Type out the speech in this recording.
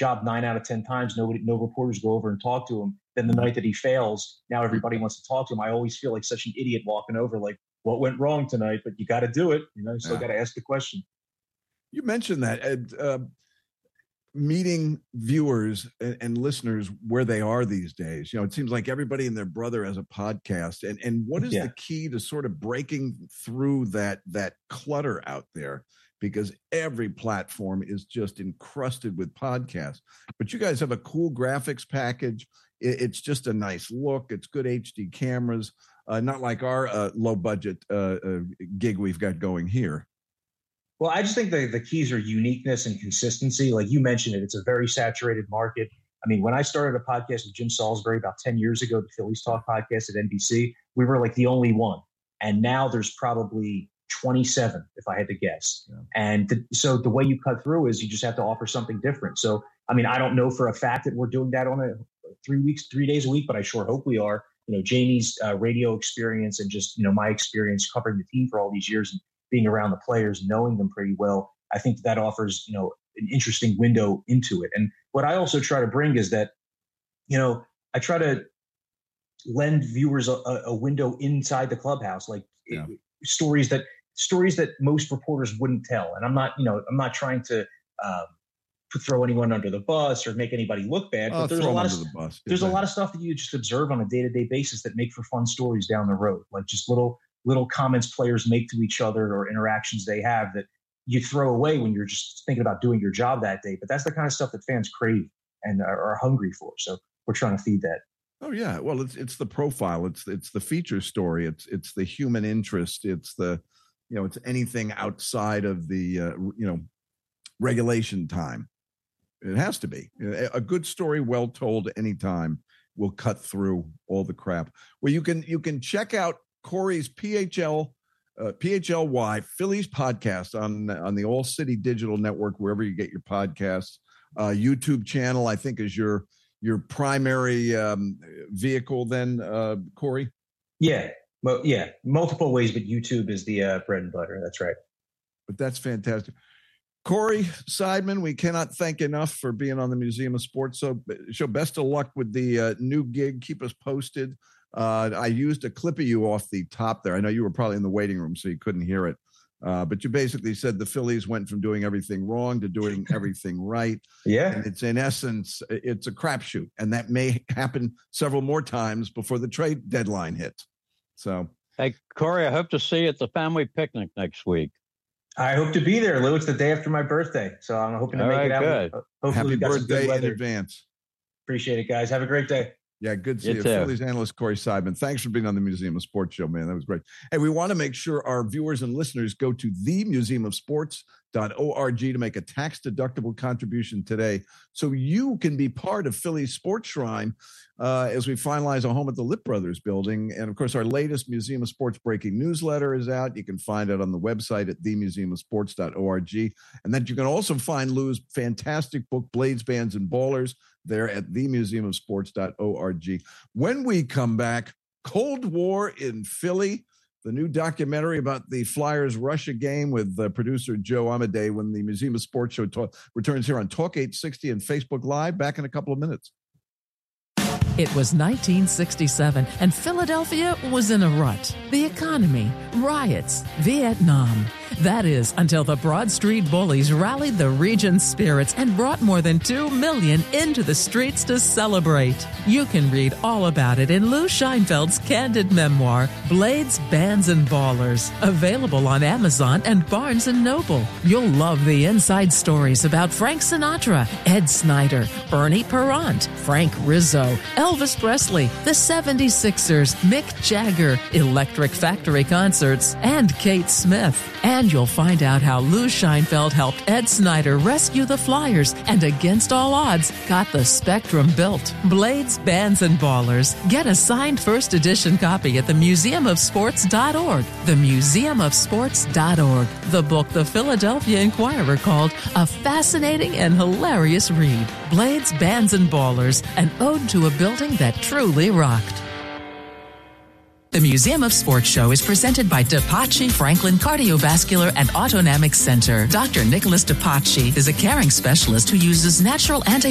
job 9 out of 10 times. No reporters go over and talk to him. Then the night that he fails, now everybody wants to talk to him. I always feel like such an idiot walking over, like, what went wrong tonight? But you got to do it. You still got to ask the question. You mentioned that, Ed, meeting viewers and listeners where they are these days. It seems like everybody and their brother has a podcast. And what is the key to sort of breaking through that clutter out there? Because every platform is just encrusted with podcasts. But you guys have a cool graphics package. It's just a nice look. It's good HD cameras, not like our low-budget gig we've got going here. Well, I just think the keys are uniqueness and consistency. Like you mentioned it's a very saturated market. I mean, when I started a podcast with Jim Salisbury about 10 years ago, the Phillies Talk podcast at NBC, we were like the only one. And now there's probably 27, if I had to guess. Yeah. And so the way you cut through is you just have to offer something different. So, I mean, I don't know for a fact that we're doing that on 3 days a week, but I sure hope we are. Jamie's radio experience and just, my experience covering the team for all these years and being around the players, knowing them pretty well, I think that offers, an interesting window into it. And what I also try to bring is that, I try to lend viewers a window inside the clubhouse, like stories that most reporters wouldn't tell. And I'm not trying to throw anyone under the bus or make anybody look bad. But there's a lot of stuff that you just observe on a day-to-day basis that make for fun stories down the road, like just little comments players make to each other or interactions they have that you throw away when you're just thinking about doing your job that day. But that's the kind of stuff that fans crave and are hungry for. So we're trying to feed that. Oh yeah. Well, it's the profile. It's the feature story. It's the human interest. It's it's anything outside of the, regulation time. It has to be a good story. Well told anytime will cut through all the crap. Well, you can check out Corey's PHLY Phillies podcast on the All City Digital Network, wherever you get your podcasts. YouTube channel, I think, is your primary vehicle then, Corey? Yeah. Well, yeah, multiple ways, but YouTube is the bread and butter. That's right. But that's fantastic. Corey Seidman, we cannot thank enough for being on the Museum of Sports show. Best of luck with the new gig. Keep us posted. I used a clip of you off the top there. I know you were probably in the waiting room, so you couldn't hear it. But you basically said the Phillies went from doing everything wrong to doing everything right. Yeah. And it's in essence, it's a crapshoot. And that may happen several more times before the trade deadline hits. So, hey, Corey, I hope to see you at the family picnic next week. I hope to be there, Lou. It's the day after my birthday. So I'm hoping to make it out. Good. Hopefully happy birthday in advance. Appreciate it, guys. Have a great day. Yeah, good to see you. Phillies analyst Corey Seidman. Thanks for being on the Museum of Sports show, man. That was great. Hey, we want to make sure our viewers and listeners go to themuseumofsports.org to make a tax-deductible contribution today so you can be part of Philly's Sports Shrine as we finalize a home at the Lipp Brothers building. And, of course, our latest Museum of Sports breaking newsletter is out. You can find it on the website at themuseumofsports.org. And then you can also find Lou's fantastic book, Blades, Bands, and Ballers, there at themuseumofsports.org. When we come back, Cold War in Philly, the new documentary about the Flyers Russia game with producer Joe Amadei when the Museum of Sports show returns here on Talk 860 and Facebook Live. Back in a couple of minutes. It was 1967, and Philadelphia was in a rut. The economy, riots, Vietnam. That is, until the Broad Street Bullies rallied the region's spirits and brought more than 2 million into the streets to celebrate. You can read all about it in Lou Scheinfeld's candid memoir, Blades, Bands, and Ballers, available on Amazon and Barnes & Noble. You'll love the inside stories about Frank Sinatra, Ed Snyder, Bernie Perrant, Frank Rizzo, Elvis Presley, the 76ers, Mick Jagger, Electric Factory Concerts, and Kate Smith. And you'll find out how Lou Scheinfeld helped Ed Snyder rescue the Flyers and, against all odds, got the Spectrum built. Blades, Bands, and Ballers. Get a signed first edition copy at themuseumofsports.org. Themuseumofsports.org. The book the Philadelphia Inquirer called a fascinating and hilarious read. Blades, Bands, and Ballers, an ode to a building that truly rocked. The Museum of Sports show is presented by DePace Franklin Cardiovascular and Autonomic Center. Dr. Nicholas DePace is a caring specialist who uses natural